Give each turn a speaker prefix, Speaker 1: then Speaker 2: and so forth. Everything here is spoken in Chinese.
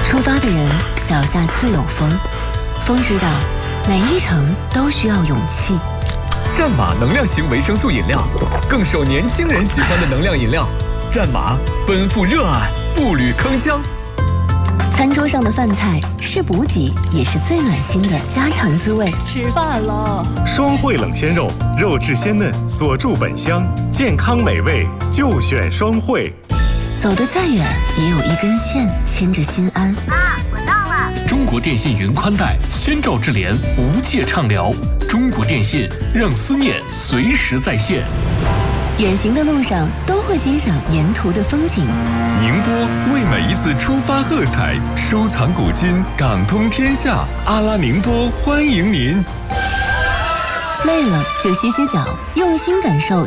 Speaker 1: 出发的人脚下自有风，风知道每一程都需要勇气。
Speaker 2: 战马能量型维生素饮料，更受年轻人喜欢的能量饮料。战马奔赴热爱，步履铿锵。
Speaker 1: 餐桌上的饭菜是补给，也是最暖心的家常滋味。
Speaker 3: 吃饭了，
Speaker 4: 双汇冷鲜肉，肉质鲜嫩，锁住本香，健康美味就选双汇。
Speaker 1: 走得再远，也有一根线牵着心安。
Speaker 5: 妈，我到了。
Speaker 6: 中国电信云宽带，千兆智联，无界畅聊。中国电信让思念随时在线。
Speaker 1: 远行的路上都会欣赏沿途的风景。
Speaker 7: 宁波为每一次出发喝彩，收藏古今，港通天下。阿拉宁波欢迎您。
Speaker 1: 累了就歇歇脚，用心感受